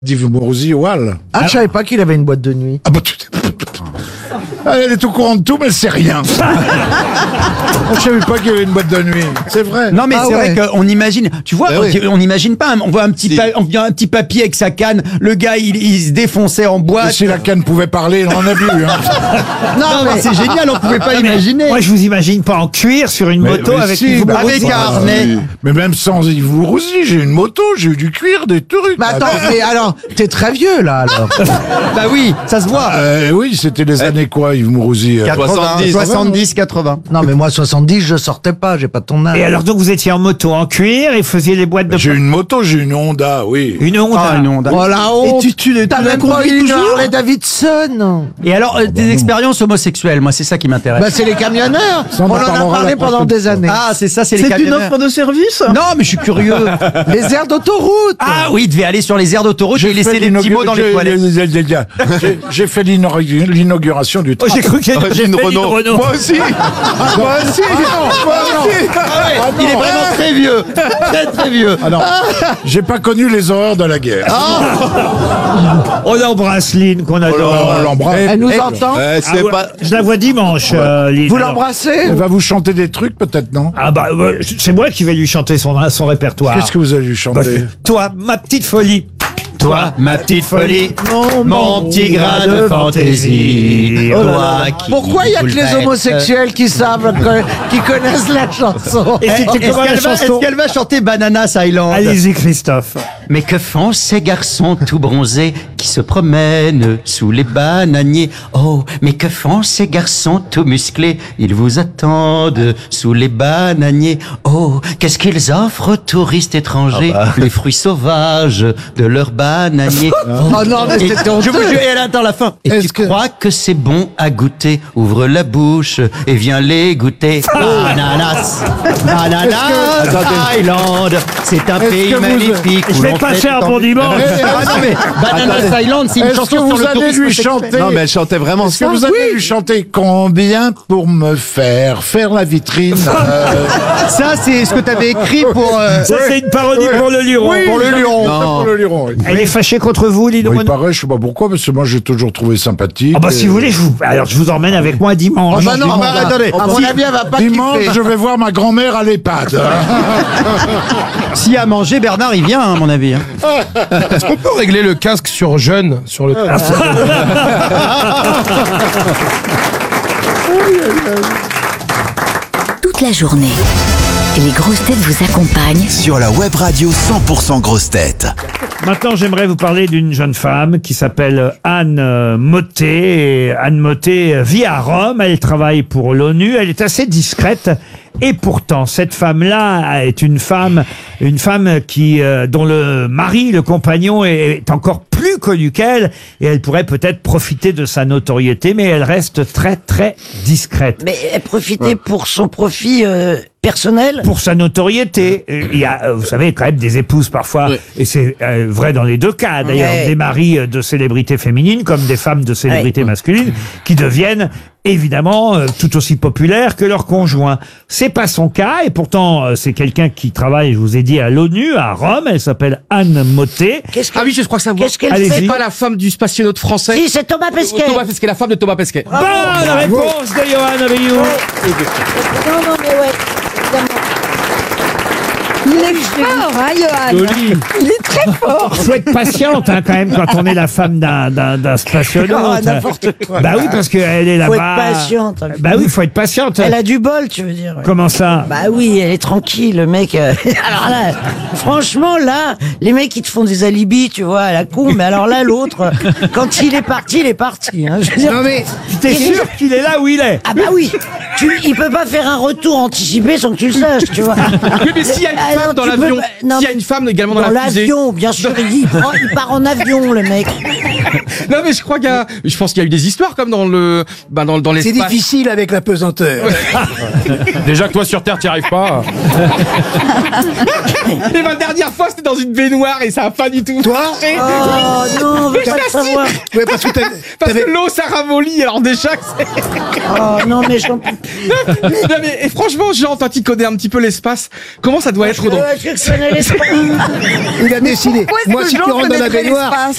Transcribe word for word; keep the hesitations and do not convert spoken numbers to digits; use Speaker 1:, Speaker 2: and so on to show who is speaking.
Speaker 1: Yves Mourouzi, Wall.
Speaker 2: Ah, je savais pas qu'il avait une boîte de nuit.
Speaker 1: Ah bah tu... Elle est au courant de tout, mais elle sait rien. Je savais pas qu'il y avait une boîte de nuit. C'est vrai.
Speaker 3: Non mais
Speaker 2: Ah
Speaker 3: c'est
Speaker 2: ouais.
Speaker 3: vrai qu'on imagine, tu vois,
Speaker 4: Bah
Speaker 3: on,
Speaker 4: oui.
Speaker 3: on imagine pas, on voit un petit,
Speaker 4: Si.
Speaker 3: pa- on voit un petit papier avec sa canne, le gars il, il se défonçait en
Speaker 1: Et
Speaker 3: boîte.
Speaker 1: si la canne pouvait parler, on en a vu. Hein.
Speaker 3: Non, mais c'est génial, on pouvait pas l'imaginer.
Speaker 5: Moi, je vous imagine pas en cuir sur une
Speaker 1: Mais-
Speaker 5: moto
Speaker 1: mais
Speaker 5: avec
Speaker 1: si,
Speaker 5: Yves
Speaker 1: bah,
Speaker 5: Mourouzi.
Speaker 3: avec un harnais.
Speaker 1: Mais même sans Yves Mourouzi, j'ai une moto, j'ai eu du cuir, des trucs.
Speaker 2: Mais attends, mais alors, t'es très vieux, là, alors.
Speaker 3: Bah oui, ça se voit.
Speaker 1: Euh, oui, c'était les années quoi, Yves Mourouzi euh,
Speaker 4: soixante-dix.
Speaker 3: soixante-dix, quatre-vingts.
Speaker 2: Non, mais moi, soixante-dix, je sortais pas, j'ai pas ton âge.
Speaker 5: Et alors, donc, vous étiez en moto en cuir et faisiez les boîtes de...
Speaker 1: J'ai une moto, j'ai une Honda, oui.
Speaker 5: Une Honda.
Speaker 3: Ah non, d'accord.
Speaker 2: Oh la honte.
Speaker 3: Et tu, tu,
Speaker 2: T'as
Speaker 3: tu
Speaker 2: même
Speaker 3: l'as
Speaker 2: pas
Speaker 3: conduit
Speaker 2: eu une
Speaker 3: toujours
Speaker 2: Harley Davidson.
Speaker 3: Et alors, euh, des expériences homosexuelles, moi c'est ça qui m'intéresse.
Speaker 2: Bah, c'est les camionneurs.
Speaker 1: Ça, on
Speaker 2: On
Speaker 1: en
Speaker 2: en a
Speaker 1: parlera
Speaker 2: parlé
Speaker 1: la
Speaker 2: pendant
Speaker 1: prochaine
Speaker 2: des années.
Speaker 3: Ah, c'est ça, c'est les
Speaker 6: C'est une
Speaker 3: camionneurs.
Speaker 6: offre de service?
Speaker 3: Non, mais je suis curieux.
Speaker 2: Les aires d'autoroute.
Speaker 3: Ah oui, il devait aller sur les aires d'autoroute et laisser
Speaker 1: fait
Speaker 3: des petits
Speaker 1: l'inaugu-
Speaker 3: mots dans les
Speaker 1: j'ai-
Speaker 3: toilettes.
Speaker 1: j'ai- j'ai- J'ai fait l'inaugu- l'inauguration du
Speaker 5: Oh,
Speaker 1: train.
Speaker 5: j'ai cru qu'il y avait
Speaker 4: Origine
Speaker 5: une
Speaker 4: Renault.
Speaker 5: Renault.
Speaker 4: Moi aussi. Moi aussi. Moi aussi.
Speaker 3: Il est vraiment très vieux. Très très vieux.
Speaker 1: Ah non, j'ai pas connu les horreurs de la guerre.
Speaker 5: On embrasse Lynn, qu'on adore.
Speaker 1: On l'embrasse.
Speaker 2: Elle nous
Speaker 1: Elle
Speaker 2: entend.
Speaker 4: Euh,
Speaker 5: Ah
Speaker 4: c'est
Speaker 5: ouais,
Speaker 4: pas.
Speaker 5: Je la vois dimanche, euh, Lynn.
Speaker 2: Vous
Speaker 5: Alors-
Speaker 2: l'embrassez.
Speaker 1: va vous chanter des trucs, peut-être, non?
Speaker 5: Ah bah, ouais, c'est moi qui vais lui chanter son, son répertoire.
Speaker 1: Qu'est-ce que vous allez lui chanter?
Speaker 5: Toi, ma petite folie.
Speaker 3: Toi, ma petite folie,
Speaker 2: Mon-
Speaker 3: mon petit grain de fantaisie.
Speaker 5: Oh là
Speaker 3: Toi qui
Speaker 2: Pourquoi il y a que les
Speaker 3: bouleverse.
Speaker 2: homosexuels qui savent, qui connaissent la chanson?
Speaker 5: Et
Speaker 3: Eh,
Speaker 5: c'était
Speaker 3: Est-ce
Speaker 5: comment la
Speaker 3: qu'elle va,
Speaker 5: chanson
Speaker 3: est-ce qu'elle va chanter Bananas Island?
Speaker 5: Allez-y, Christophe.
Speaker 3: Mais que font ces garçons tout bronzés qui se promènent sous les bananiers? Oh, mais que font ces garçons tout musclés? Ils vous attendent sous les bananiers. Oh, qu'est-ce qu'ils offrent aux touristes étrangers? Les fruits sauvages de leurs bananiers.
Speaker 2: Oh non, mais
Speaker 3: Et
Speaker 2: c'était
Speaker 3: je vous
Speaker 2: honteux.
Speaker 3: jure, et elle attend la fin. Et
Speaker 1: Est-ce
Speaker 3: tu
Speaker 1: que-
Speaker 3: crois que c'est bon à goûter? Ouvre la bouche et viens les goûter. Bananas, Bananas Island, c'est un
Speaker 1: Est-ce
Speaker 3: pays
Speaker 1: que vous-
Speaker 3: magnifique.
Speaker 5: Je
Speaker 3: où
Speaker 5: vais
Speaker 3: l'on
Speaker 5: passer
Speaker 3: fait
Speaker 5: un
Speaker 3: tant-
Speaker 5: bon dimanche.
Speaker 3: Ah non mais Bananas Island, c'est une
Speaker 1: Est-ce
Speaker 3: chanson
Speaker 1: que
Speaker 3: sur
Speaker 1: vous
Speaker 3: le
Speaker 1: allez
Speaker 3: tourisme
Speaker 1: lui
Speaker 3: sexuel.
Speaker 1: chanter?
Speaker 4: Non, mais elle chantait vraiment
Speaker 1: Est-ce que
Speaker 4: ça.
Speaker 1: vous allez lui chanter combien pour me faire faire la vitrine? euh,
Speaker 3: Ça c'est ce que t'avais écrit pour. euh,
Speaker 5: Ça, c'est une parodie pour le Luron.
Speaker 1: Oui,
Speaker 3: pour le
Speaker 1: j'avais-
Speaker 3: Luron.
Speaker 1: Pour le Luron, oui.
Speaker 5: Elle est fâchée contre vous, Lynn
Speaker 1: Bon, il
Speaker 5: Renaud.
Speaker 1: paraît, je sais pas pourquoi, parce que moi j'ai toujours trouvé sympathique.
Speaker 5: Ah bah
Speaker 1: Et-
Speaker 5: si vous voulez, je vous, alors je vous emmène avec moi dimanche.
Speaker 2: Ah bah non,
Speaker 1: dimanche.
Speaker 2: bah,
Speaker 3: attendez.
Speaker 2: à mon avis, elle va pas
Speaker 1: Dimanche,
Speaker 2: kiffer.
Speaker 1: je vais voir ma grand-mère à l'EHPAD.
Speaker 3: S'il y a à manger, Bernard il vient hein, à mon avis. hein.
Speaker 6: Est-ce qu'on peut régler le casque sur jeune sur le
Speaker 7: Toute la journée, les grosses têtes vous accompagnent
Speaker 8: Sur la web radio cent pour cent grosses têtes.
Speaker 5: Maintenant, j'aimerais vous parler d'une jeune femme qui s'appelle Anne euh, Motté. Et Anne Motté euh, vit à Rome. Elle travaille pour l'ONU. Elle est assez discrète. Et pourtant, cette femme-là est une femme, une femme qui, euh, dont le mari, le compagnon, est, est encore plus connu qu'elle. Et elle pourrait peut-être profiter de sa notoriété, mais elle reste très, très discrète.
Speaker 9: Mais elle profitait pour son profit euh, personnel.
Speaker 5: Pour sa notoriété. Euh, Il y a, euh, vous savez, quand même des épouses parfois,
Speaker 4: Oui.
Speaker 5: et c'est euh, vrai dans les deux cas d'ailleurs,
Speaker 9: Ouais.
Speaker 5: des maris euh, de célébrités féminines comme des femmes de célébrités masculines qui deviennent évidemment euh, tout aussi populaires que leurs conjoints. C'est pas son cas, et pourtant euh, c'est quelqu'un qui travaille, je vous ai dit, à l'ONU, à Rome. Elle s'appelle Anne Motté.
Speaker 9: Qu'est-ce
Speaker 6: Ah
Speaker 9: qu'elle
Speaker 6: oui, je crois savoir.
Speaker 9: qu'est-ce qu'elle
Speaker 5: Allez-y.
Speaker 9: fait
Speaker 6: C'est pas la femme du spationaute français.
Speaker 9: Si, c'est Thomas Pesquet.
Speaker 6: Thomas Pesquet, la femme de Thomas Pesquet.
Speaker 5: Bonne réponse de Johan Abeyou.
Speaker 9: Non, non, mais ouais. évidemment.
Speaker 10: Il est fort, hein, Johan? Il est très fort.
Speaker 5: Faut être patiente hein, quand même quand on est la femme d'un d'un d'un spationaute.
Speaker 9: Ah, n'importe quoi.
Speaker 5: Bah oui, parce qu'elle est
Speaker 9: Faut
Speaker 5: là-bas.
Speaker 9: être patiente.
Speaker 5: Bah oui, faut être patiente.
Speaker 9: Elle a du bol, tu veux dire. ouais.
Speaker 5: Comment ça?
Speaker 9: Bah oui, elle est tranquille, le mec. euh, Alors là, franchement, là, les mecs, ils te font des alibis, tu vois, à la con. Mais alors là, l'autre, quand il est parti, il est parti. Hein, je veux dire.
Speaker 2: Non, mais
Speaker 5: T'es sûr qu'il est là où il est?
Speaker 9: Ah bah oui, tu, il peut pas faire un retour anticipé sans que tu le saches, tu vois.
Speaker 6: Oui, mais s'il y a une
Speaker 9: Ah,
Speaker 6: femme
Speaker 9: non,
Speaker 6: dans
Speaker 9: tu peux
Speaker 6: l'avion,
Speaker 9: pas- non,
Speaker 6: s'il y a une femme également dans,
Speaker 9: Dans
Speaker 6: la fusée.
Speaker 9: l'avion, bien sûr, il, dit, il, prend- il part en avion, le mec.
Speaker 6: Non, mais je crois qu'il y a, je pense qu'il y a eu des histoires comme dans le, bah, dans, dans
Speaker 2: c'est
Speaker 6: l'espace.
Speaker 2: difficile avec la pesanteur.
Speaker 11: Déjà que toi sur Terre, t'y arrives pas.
Speaker 6: Et ma dernière fois, c'était dans une baignoire et ça a pas du tout.
Speaker 2: Toi
Speaker 6: marché.
Speaker 9: Oh non, on veut pas le savoir.
Speaker 2: Ouais, parce que t'as-
Speaker 6: Parce
Speaker 2: t'avais-
Speaker 6: que l'eau, ça ramollit, alors déjà que c'est...
Speaker 9: Oh non, mais j'en peux
Speaker 6: Non, mais et franchement, Jean, toi qui connais un petit peu l'espace, comment ça doit être dans...
Speaker 9: plus. Je connais l'espace.
Speaker 2: il a décidé.
Speaker 10: Pourquoi est-ce
Speaker 2: Moi,
Speaker 10: que
Speaker 2: si tu
Speaker 10: Jean
Speaker 2: rentres dans la
Speaker 10: connaîtrait
Speaker 2: baignoire,
Speaker 10: l'espace